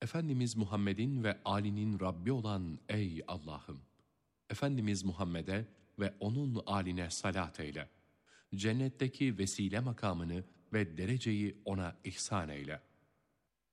Efendimiz Muhammed'in ve âlinin Rabbi olan ey Allah'ım! Efendimiz Muhammed'e ve onun âline salat eyle. Cennetteki vesile makamını ve dereceyi ona ihsan eyle.